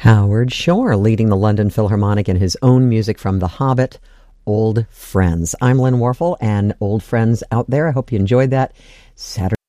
Howard Shore leading the London Philharmonic in his own music from The Hobbit, Old Friends. I'm Lynn Warfel, and old friends out there, I hope you enjoyed that. Saturday